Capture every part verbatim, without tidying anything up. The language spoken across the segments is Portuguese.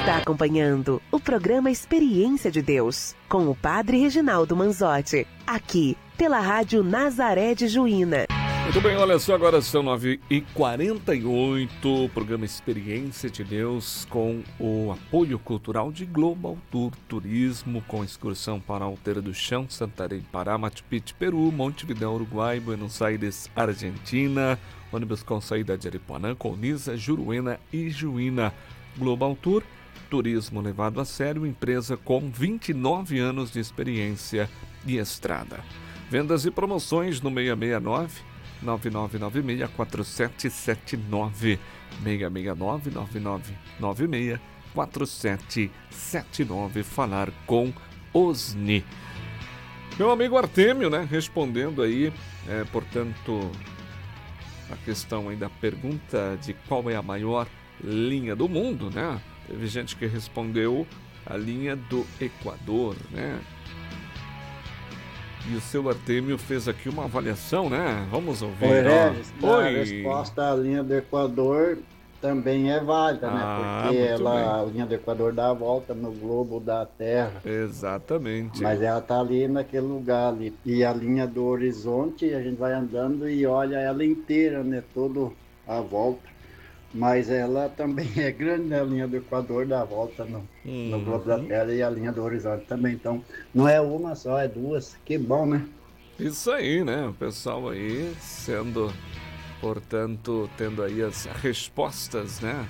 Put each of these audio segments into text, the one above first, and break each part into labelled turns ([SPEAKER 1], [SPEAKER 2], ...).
[SPEAKER 1] está acompanhando o programa Experiência de Deus, com o Padre Reginaldo Manzotti, aqui pela Rádio Nazaré de Juína.
[SPEAKER 2] Muito bem, olha só, agora são nove e quarenta e oito, programa Experiência de Deus com o apoio cultural de Global Tour Turismo, com excursão para Alteira do Chão, Santarém, Pará, Machu Picchu, Peru, Montevidéu, Uruguai, Buenos Aires, Argentina, ônibus com saída de Aripuanã, Colniza, Juruena e Juína. Global Tour Turismo levado a sério, empresa com vinte e nove anos de experiência e estrada. Vendas e promoções no seis seis nove, nove nove nove seis, quatro sete sete nove, seis seis nove, nove nove nove seis, quatro sete sete nove. Falar com Osni. Meu amigo Artêmio, né, respondendo aí, é, portanto, a questão aí da pergunta de qual é a maior linha do mundo, né? Teve gente que respondeu a linha do Equador, né? E o seu Artêmio fez aqui uma avaliação, né? Vamos ouvir.
[SPEAKER 3] Oi, Regis,
[SPEAKER 2] Oi.
[SPEAKER 3] A resposta à linha do Equador também é válida, ah, né? Porque ela, a linha do Equador dá a volta no globo da Terra.
[SPEAKER 2] Exatamente.
[SPEAKER 3] Mas ela tá ali naquele lugar ali. E a linha do horizonte, a gente vai andando e olha ela inteira, né? Toda a volta. Mas ela também é grande, né? A linha do Equador dá a volta no, uhum. no globo da Terra e a linha do horizonte também. Então, não é uma só, é duas. Que bom, né?
[SPEAKER 2] Isso aí, né? O pessoal aí sendo, portanto, tendo aí as respostas, né?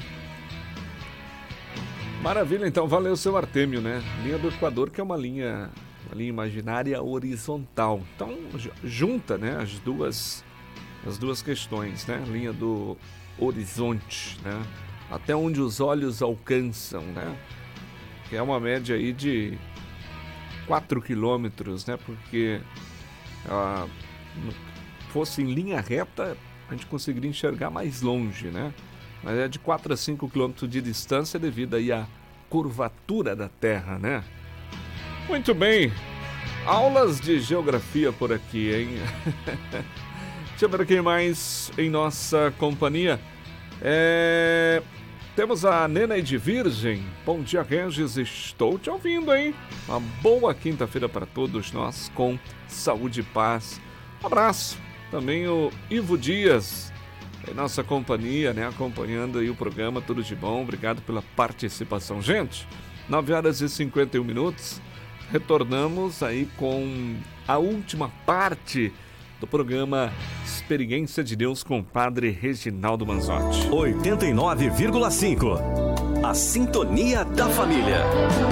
[SPEAKER 2] Maravilha, então, valeu, seu Artêmio, né? Linha do Equador, que é uma linha, uma linha imaginária horizontal. Então, junta, né, as duas, as duas questões, né? Linha do horizonte, né? Até onde os olhos alcançam, né? Que é uma média aí de quatro quilômetros, né? Porque ah, fosse em linha reta, a gente conseguiria enxergar mais longe, né? Mas é de quatro a cinco quilômetros de distância devido aí à curvatura da Terra, né? Muito bem. Aulas de geografia por aqui, hein? Deixa eu ver quem mais em nossa companhia. É... Temos a Neneide Virgem. Bom dia, Regis. Estou te ouvindo, hein? Uma boa quinta-feira para todos nós, com saúde e paz. Um abraço. Também o Ivo Dias, em nossa companhia, né? Acompanhando aí o programa. Tudo de bom. Obrigado pela participação. Gente, nove horas e cinquenta e um minutos. Retornamos aí com a última parte do programa Experiência de Deus com o Padre Reginaldo Manzotti.
[SPEAKER 4] oitenta e nove vírgula cinco. A sintonia da família.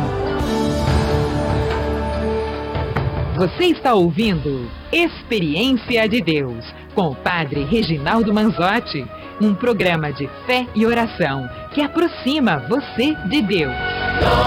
[SPEAKER 5] Você está ouvindo Experiência de Deus com o Padre Reginaldo Manzotti, um programa de fé e oração que aproxima você de Deus.